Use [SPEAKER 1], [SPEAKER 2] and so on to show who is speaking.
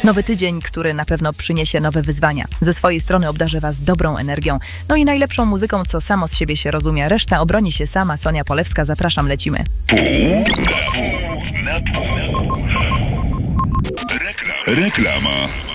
[SPEAKER 1] Nowy tydzień, który na pewno przyniesie nowe wyzwania. Ze swojej strony obdarzę Was dobrą energią. No i najlepszą muzyką, co samo z siebie się rozumie. Reszta obroni się sama. Sonia Polewska, zapraszam, lecimy.
[SPEAKER 2] Reklama.